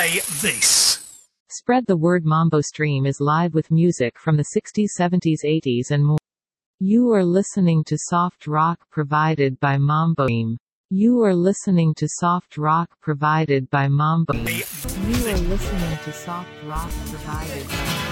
Play this. Spread the word. Mambo Stream is live with music from the 60s, 70s, 80s and more. You are listening to soft rock provided by Mambo Stream. You are listening to soft rock provided by Mambo. You are listening to soft rock provided by